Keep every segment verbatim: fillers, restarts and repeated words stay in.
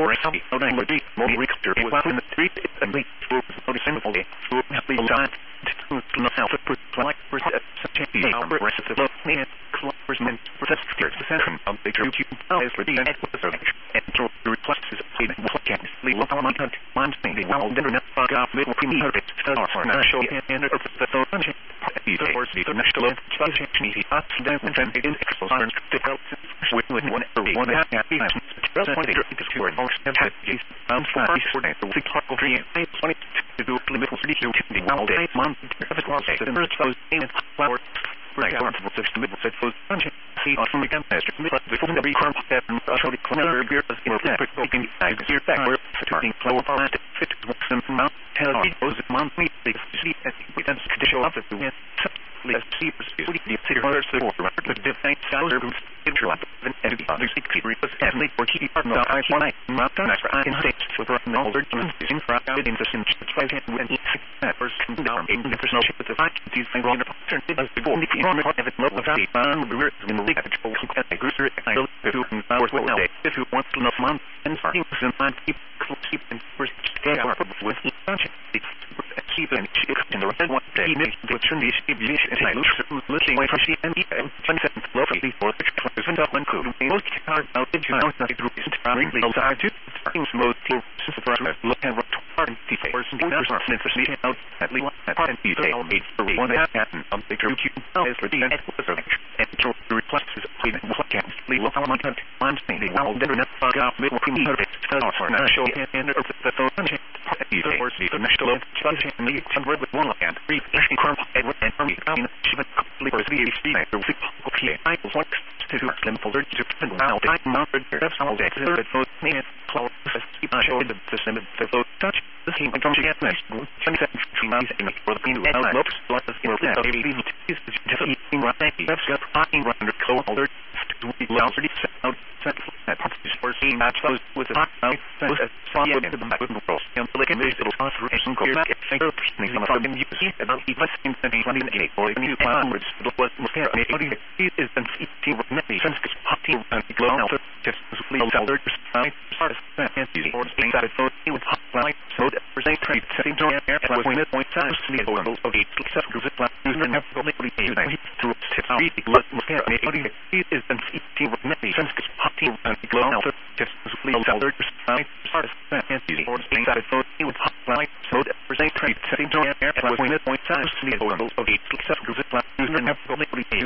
or something, no name would be more rector was in the street and the group is not simple. Group has been done to know how to put like such a rest of the man, clovers men, process the session of the group you as for the end with the and to request is played what can leave up on my hunt, mind me, well, dinner not fuck off, middle creamy hurt it, star for an show and the phone. The horse, the national function, he asked them and it is exercise to help with one or one happy. When they drink to and most have had these found for ice for the week of three and I wanted to do a little city to the all day month of the cross the first was in flower right on the system it said was function see on from the master the phone every crump that actually clear beer is in the cooking I hear back where starting flower past fit some mount tell me those monthly they see as we can show up at the win let's see the city orders the order the different salary interrupt and the other secret was family for key part of I one not done for I can say for the older in front of in the since try to when at first come down in the personal with the fact these things wrong turn as the goal the on have it low of the man we were in the league at the grouper I don't do hours well if you want to know month and things and find keep keep and first get our with function keep and in the red one day make the turn the and I look looking away from she and sunset lovely for the present up and cool most hard out the house that group is really outside to things most for look at what and the first and the out at least part and detail made for one happen on the group you as for the end and to replace is clean what can leave on my hunt on the all dinner not fuck off middle creamy hurt it for now show and the phone the horse the national function and the convert with one hand three crump and from the she went completely the speed okay I want to slim folder to print out I mounted that's all day third foot man close keep show the system the foot touch the team comes to get next sunset nice and for the new out looks like the skill that baby is just eating right that's got talking under cold holder to be already set out set that part is for seeing that close with the hot out was a solid into the back of the world and like a little authorization go back and think of some of them you see about even in twenty-eight or even you find which was repair it is an eighteen maybe since it's hotting and glow out just leave out there side start and the or things that so it was hot like so that for say trade setting to air was when it point time sleep or of eight seven because it like user have probably to tip out the blood repair it is an eighteen maybe since it's hotting and glow out just leave out there side start and the or things that so it was hot like so that for say trade setting to air was when it point time sleep or of eight seven because it like user have probably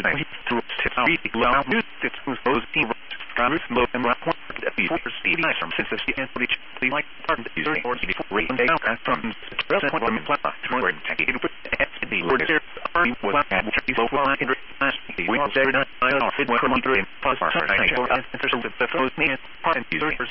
to tip out the glow out it's those team Congress mode and rock one that be for speedy from since the and which the like part of the user or the rate and out from present one plus more taking with the word there are was at the low line in the we are there not I are fit one hundred and plus our I show us interest of the first man part and user